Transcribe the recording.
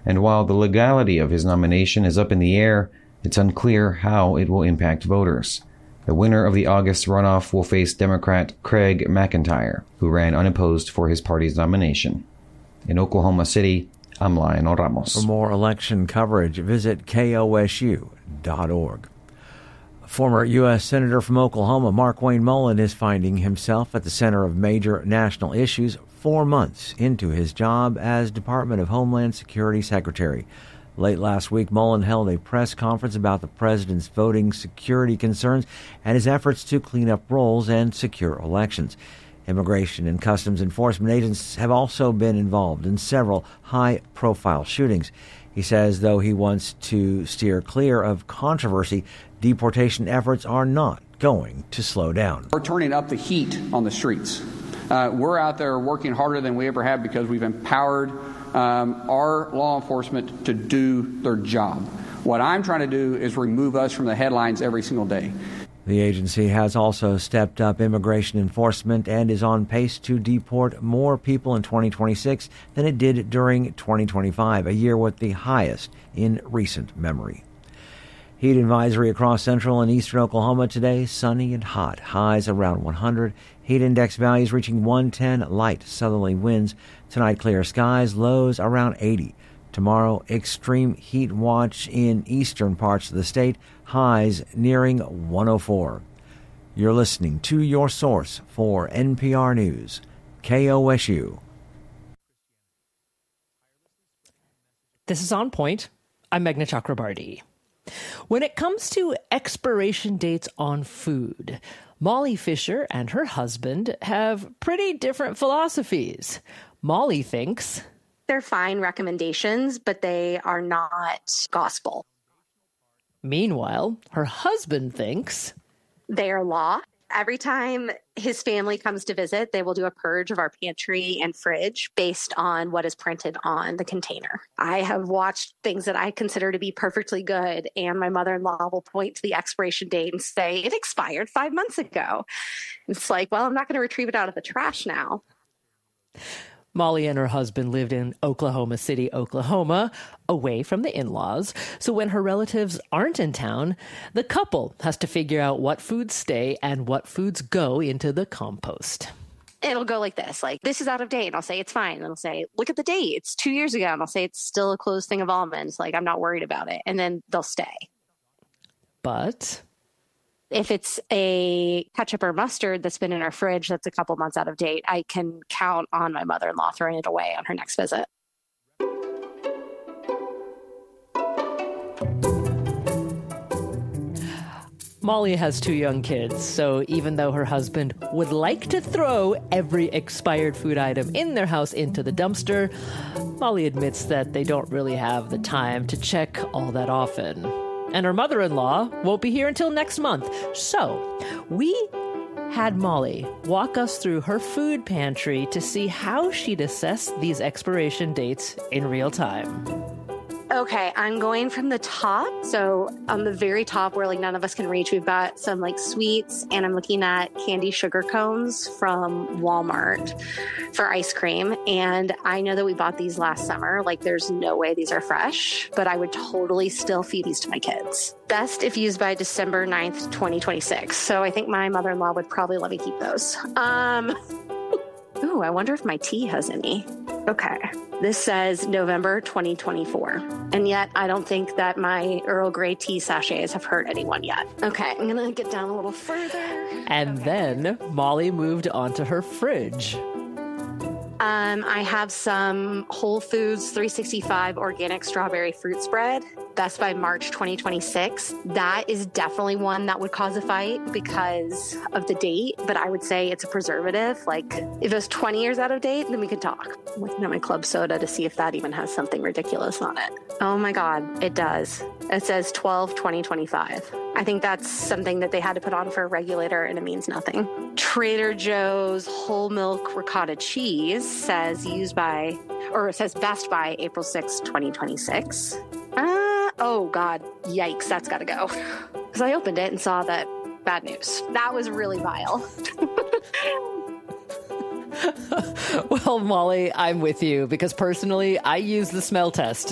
And while the legality of his nomination is up in the air, it's unclear how it will impact voters. The winner of the August runoff will face Democrat Craig McIntyre, who ran unopposed for his party's nomination. In Oklahoma City, I'm Lionel Ramos. For more election coverage, visit kosu.org. Former U.S. Senator from Oklahoma, Markwayne Mullin, is finding himself at the center of major national issues 4 months into his job as Department of Homeland Security Secretary. Late last week, Mullin held a press conference about the president's voting security concerns and his efforts to clean up rolls and secure elections. Immigration and Customs Enforcement agents have also been involved in several high-profile shootings. He says, though he wants to steer clear of controversy, deportation efforts are not going to slow down. We're turning up the heat on the streets. We're out there working harder than we ever have because we've empowered our law enforcement to do their job. What I'm trying to do is remove us from the headlines every single day. The agency has also stepped up immigration enforcement and is on pace to deport more people in 2026 than it did during 2025, a year with the highest in recent memory. Heat advisory across central and eastern Oklahoma today, sunny and hot, highs around 100. Heat index values reaching 110, light southerly winds. Tonight, clear skies, lows around 80. Tomorrow, extreme heat watch in eastern parts of the state, highs nearing 104. You're listening to your source for NPR News, KOSU. This is On Point. I'm Meghna Chakrabarti. When it comes to expiration dates on food, Molly Fisher and her husband have pretty different philosophies. Molly thinks they're fine recommendations, but they are not gospel. Meanwhile, her husband thinks they are law. Every time his family comes to visit, they will do a purge of our pantry and fridge based on what is printed on the container. I have watched things that I consider to be perfectly good, and my mother-in-law will point to the expiration date and say, it expired 5 months ago. It's like, well, I'm not going to retrieve it out of the trash now. Molly and her husband lived in Oklahoma City, Oklahoma, away from the in-laws. So when her relatives aren't in town, the couple has to figure out what foods stay and what foods go into the compost. It'll go like this, like, this is out of date. And I'll say, it's fine. And I'll say, look at the date. It's 2 years ago. And I'll say, it's still a closed thing of almonds. Like, I'm not worried about it. And then they'll stay. But if it's a ketchup or mustard that's been in our fridge that's a couple months out of date, I can count on my mother-in-law throwing it away on her next visit. Molly has 2 young kids, so even though her husband would like to throw every expired food item in their house into the dumpster, Molly admits that they don't really have the time to check all that often. And her mother-in-law won't be here until next month. So we had Molly walk us through her food pantry to see how she'd assess these expiration dates in real time. Okay, I'm going from the top. So on the very top where like none of us can reach, we've got some like sweets, and I'm looking at candy sugar cones from Walmart for ice cream. And I know that we bought these last summer. Like there's no way these are fresh, but I would totally still feed these to my kids. Best if used by December 9th, 2026. So I think my mother-in-law would probably let me keep those. Ooh, I wonder if my tea has any. Okay. This says November 2024. And yet I don't think that my Earl Grey tea sachets have hurt anyone yet. Okay, I'm going to get down a little further. And then Molly moved onto her fridge. I have some Whole Foods 365 organic strawberry fruit spread. That's by March 2026. That is definitely one that would cause a fight because of the date, but I would say it's a preservative. Like if it was 20 years out of date, then we could talk. I'm looking at my club soda to see if that even has something ridiculous on it. Oh my God, it does. It says 12/2025. I think that's something that they had to put on for a regulator, and it means nothing. Trader Joe's whole milk ricotta cheese says it says best by April 6, 2026. Oh God, yikes, that's gotta go. Because I opened it and saw that bad news. That was really vile. Well, Molly, I'm with you because personally, I use the smell test